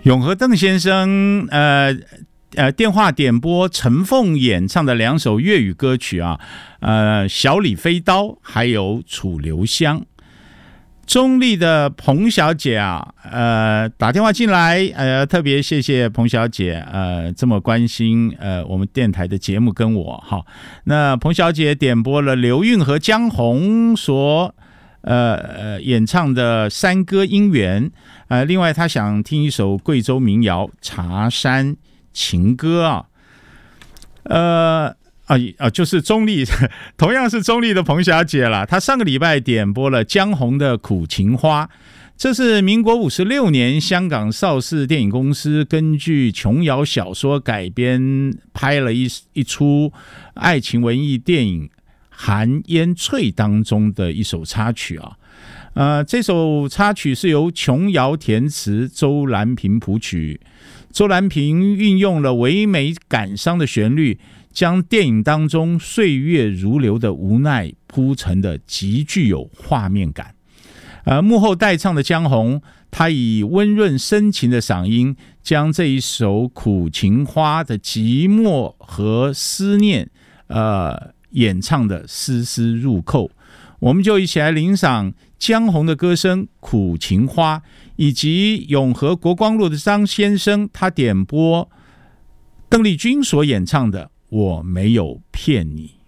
永和邓先生电话点播陈凤演唱的2首粤语歌曲啊，小李飞刀还有楚留香。中立的彭小姐啊，打电话进来，特别谢谢彭小姐，这么关心我们电台的节目跟我哈。那彭小姐点播了刘韵和江宏所演唱的山歌姻缘，另外她想听一首贵州民谣《茶山情歌》就是中立，同样是中立的彭小姐啦。她上个礼拜点播了江宏的《苦情花》，这是民国56年香港邵氏电影公司根据琼瑶小说改编拍了一出爱情文艺电影《寒烟翠》当中的一首插曲啊。这首插曲是由琼瑶填词，周兰萍谱曲。周兰萍运用了唯美感伤的旋律，将电影当中岁月如流的无奈铺陈的极具有画面感。幕后代唱的江宏，他以温润深情的嗓音，将这一首苦情花的寂寞和思念演唱的丝丝入扣。我们就一起来欣赏江宏的歌声《苦情花》，以及永和国光路的张先生他点播邓丽君所演唱的《我没有骗你》。